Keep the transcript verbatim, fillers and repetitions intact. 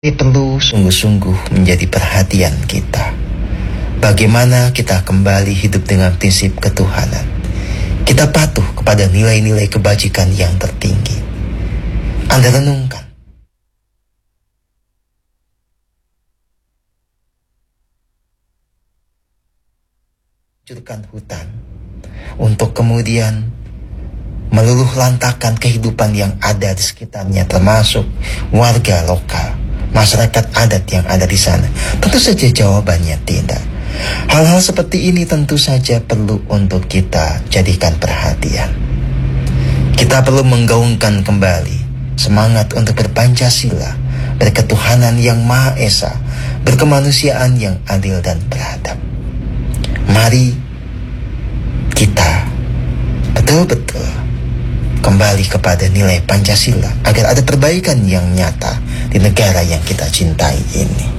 Ini perlu sungguh-sungguh menjadi perhatian kita. Bagaimana kita kembali hidup dengan prinsip ketuhanan. Kita patuh kepada nilai-nilai kebajikan yang tertinggi. Anda renungkan. Hancurkan hutan untuk kemudian meluluh lantakan kehidupan yang ada di sekitarnya, termasuk warga lokal, masyarakat adat yang ada di sana. Tentu saja jawabannya tidak. Hal-hal seperti ini tentu saja perlu untuk kita jadikan perhatian. Kita perlu menggaungkan kembali semangat untuk berpancasila, berketuhanan yang Maha Esa, berkemanusiaan yang adil dan beradab. Mari kita betul-betul kembali kepada nilai Pancasila agar ada perbaikan yang nyata di negara yang kita cintai ini.